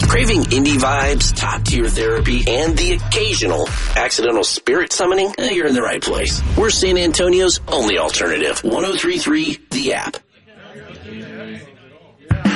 Craving indie vibes, top-tier therapy, and the occasional accidental spirit summoning? You're in the right place. We're San Antonio's only alternative. 103.3 The App.